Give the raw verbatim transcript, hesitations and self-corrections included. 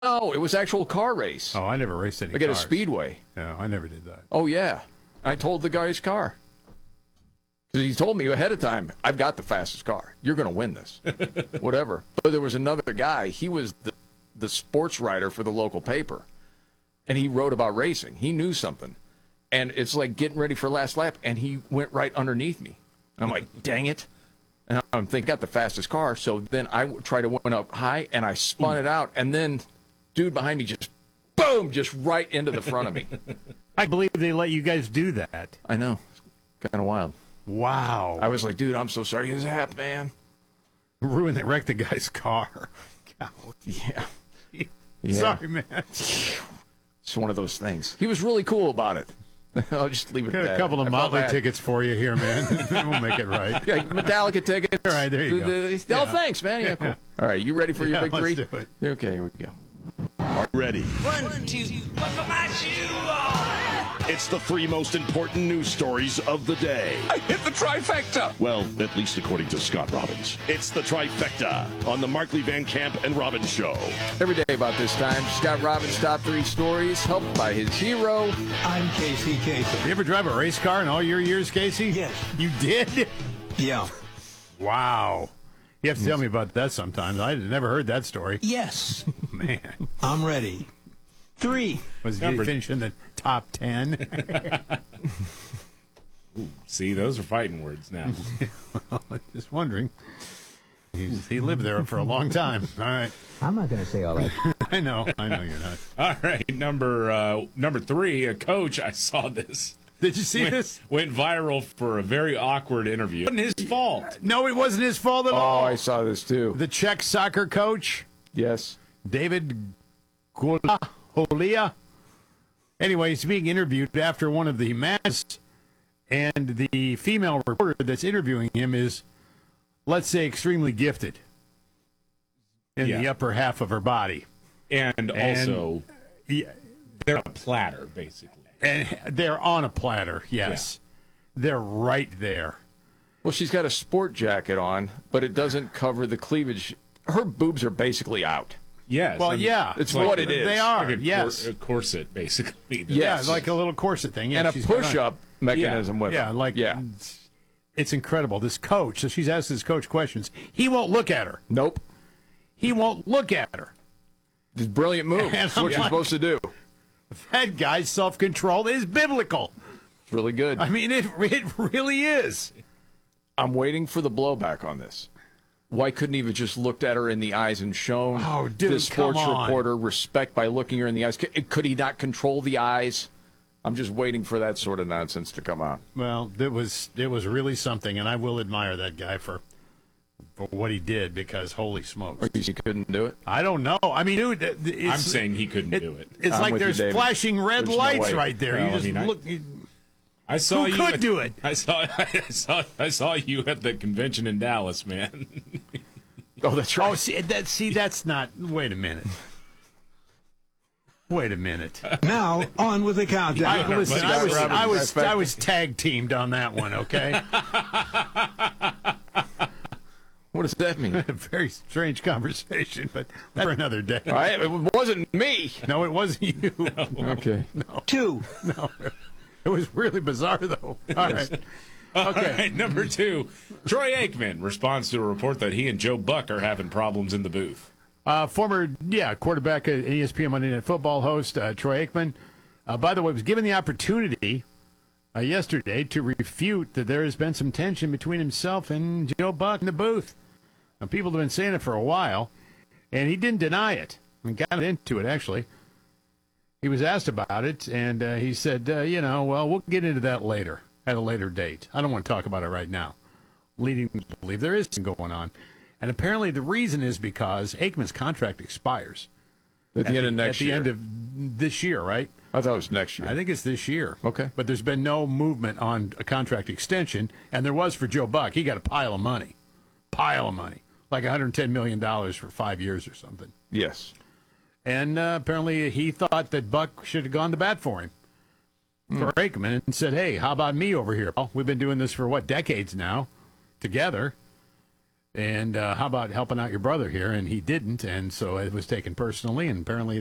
No, it was actual car race. Oh, I never raced any Like at a cars. speedway. No, I never did that. Oh, yeah. I told the guy's car. Because he told me ahead of time, I've got the fastest car. You're going to win this. Whatever. But there was another guy. He was the, the sports writer for the local paper. And he wrote about racing. He knew something. And it's like getting ready for last lap. And he went right underneath me. And I'm like, dang it. And I'm thinking, got the fastest car. So then I tried to went up high, and I spun it out. And then dude behind me just, boom, just right into the front of me. I believe they let you guys do that. I know. Kind of wild. Wow. I was like, dude, I'm so sorry. This happened, man. Ruined it, wrecked the guy's car. God. Yeah. yeah. Sorry, man. It's one of those things. He was really cool about it. I'll just leave it Got at that. a couple of I felt Motley bad. tickets for you here, man. We'll make it right. Yeah, Metallica tickets. All right, there you go. The, the, oh, thanks, man. Yeah, cool. All right, you ready for your Yeah, big three? let's do it. Okay, here we go. Ready. One, two, buckle my shoe on. It's the three most important news stories of the day. I hit the trifecta. Well, at least according to Scott Robbins. It's the trifecta on the Markley Van Camp and Robbins Show. Every day about this time, Scott Robbins' top three stories, helped by his hero. I'm Casey Kasem. You ever drive a race car in all your years, Casey? Yes. You did? Yeah. Wow. You have to tell me about that sometimes. I had never heard that story. Yes. Man. I'm ready. Three. Was he finishing the top ten? See, those are fighting words now. Well, just wondering. He's, he lived there for a long time. All right. I'm not going to say all that. I know. I know you're not. All right, number uh, number three, a coach. I saw this. Did you see went, this? Went viral for a very awkward interview. It wasn't his fault. No, it wasn't his fault at Oh, all. I saw this too. The Czech soccer coach, Yes. David Holia. Anyway, he's being interviewed after one of the matches, and the female reporter that's interviewing him is, let's say, extremely gifted in Yeah. the upper half of her body. And, And- also, Yeah, they're a platter, basically. and they're on a platter, yes. They're right there. Well, she's got a sport jacket on, but it doesn't cover the cleavage. Her boobs are basically out. Yes. Well, I mean, yeah. It's like- what it is. They are, like a, yes. cor- a corset, basically. Yes. Yeah, like a little corset thing. Yeah, And a she's got on- push-up mechanism with Yeah, her. like Yeah. It's, it's incredible. This coach, so she's asked this coach questions. He won't look at her. Nope. He won't look at her. It's a brilliant move. And That's I'm what you're like- supposed to do. That guy's self-control is biblical. It's really good. I mean, it it really is. I'm waiting for the blowback on this. Why couldn't he have just looked at her in the eyes and shown Oh, dude, the sports come on. reporter respect by looking her in the eyes? Could, could he not control the eyes? I'm just waiting for that sort of nonsense to come out. Well, it was it was really something, and I will admire that guy for for what he did, because holy smokes. Or he couldn't do it? I don't know. I mean, dude, it's, I'm saying he couldn't it- do it. It's I'm like with you, there's David. flashing red There's no lights way. right there. Well, you I just mean, I- look. you- I saw Who you. could at- do it? I saw. I saw. I saw you at the convention in Dallas, man. Oh, that's right. Oh, see, that, see, that's not. Wait a minute. Wait a minute. Now, on with the countdown. I, listen, I was, Robbins, I was, respect. I was tag teamed on that one. Okay. What does that mean? A very strange conversation, but that's for another day. All right, it wasn't me. No, it wasn't you. Okay. Two. No, it was really bizarre, though. All right. All Okay. right, number two, Troy Aikman responds to a report that he and Joe Buck are having problems in the booth. Uh, former, yeah, quarterback, uh, E S P N Monday Night Football host uh, Troy Aikman, uh, by the way, was given the opportunity uh, yesterday to refute that there has been some tension between himself and Joe Buck in the booth. Now, people have been saying it for a while, and he didn't deny it. And got into it, actually. He was asked about it, and uh, he said, uh, you know, well, we'll get into that later, at a later date. I don't want to talk about it right now. Leading to believe there is something going on. And apparently the reason is because Aikman's contract expires. At the end of next At the year. end of this year, right? I thought it was next year. I think it's this year. Okay. But there's been no movement on a contract extension, and there was for Joe Buck. He got a pile of money. Pile of money. Like one hundred ten million dollars for five years or something. Yes. And uh, apparently he thought that Buck should have gone to bat for him, for Aikman, and said, hey, how about me over here? Well, we've been doing this for, what, decades now, together. And uh, how about helping out your brother here? And he didn't, and so it was taken personally, and apparently